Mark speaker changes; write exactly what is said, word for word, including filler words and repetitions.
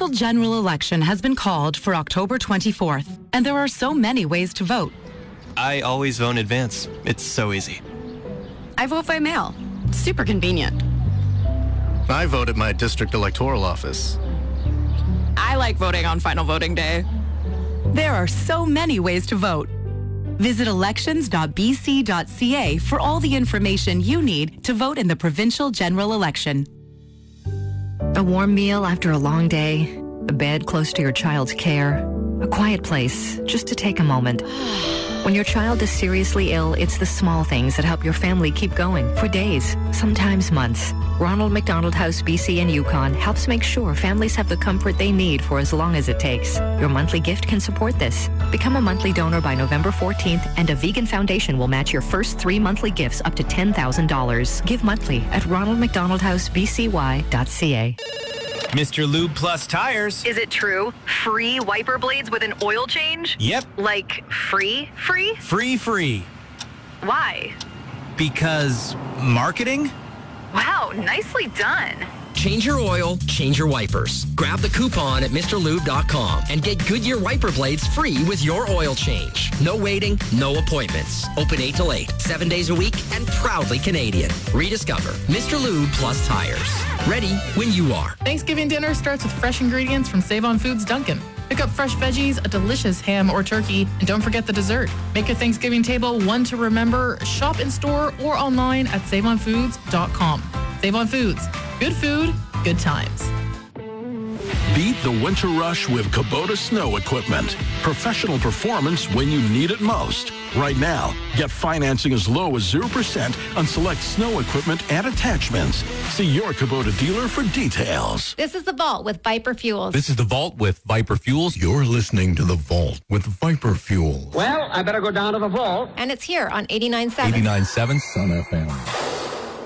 Speaker 1: provincial general election has been called for October twenty-fourth, and there are so many ways to vote.
Speaker 2: I always vote in advance. It's so easy.
Speaker 3: I vote by mail. Super convenient.
Speaker 4: I vote at my district electoral office.
Speaker 3: I like voting on final voting day.
Speaker 1: There are so many ways to vote. Visit elections dot b c dot c a for all the information you need to vote in the provincial general election.
Speaker 5: A warm meal after a long day, a bed close to your child's care, a quiet place just to take a moment. When your child is seriously ill, it's the small things that help your family keep going for days, sometimes months. Ronald McDonald House B C and Yukon helps make sure families have the comfort they need for as long as it takes. Your monthly gift can support this. Become a monthly donor by November fourteenth, and a vegan foundation will match your first three monthly gifts up to ten thousand dollars. Give monthly at ronald mcdonald house b c y dot c a.
Speaker 6: Mister Lube Plus Tires.
Speaker 7: Is it true? Free wiper blades with an oil change?
Speaker 6: Yep.
Speaker 7: Like free, free?
Speaker 6: Free, free.
Speaker 7: Why?
Speaker 6: Because marketing?
Speaker 7: Wow, nicely done.
Speaker 8: Change your oil, change your wipers. Grab the coupon at Mr Lube dot com and get Goodyear wiper blades free with your oil change. No waiting, no appointments. Open eight till eight, seven days a week, and proudly Canadian. Rediscover Mister Lube Plus Tires. Ready when you are.
Speaker 9: Thanksgiving dinner starts with fresh ingredients from Save On Foods Duncan. Pick up fresh veggies, a delicious ham or turkey, and don't forget the dessert. Make your Thanksgiving table one to remember. Shop in store or online at save on foods dot com. Save On Foods. Good food, good times.
Speaker 10: Beat the winter rush with Kubota snow equipment. Professional performance when you need it most. Right now, get financing as low as zero percent on select snow equipment and attachments. See your Kubota dealer for details.
Speaker 11: This is The Vault with Viper Fuels.
Speaker 12: This is The Vault with Viper Fuels. You're listening to The Vault with Viper Fuels.
Speaker 13: Well, I better go down to The Vault.
Speaker 11: And it's here on eighty-nine point seven.
Speaker 12: eighty-nine point seven Sun F M.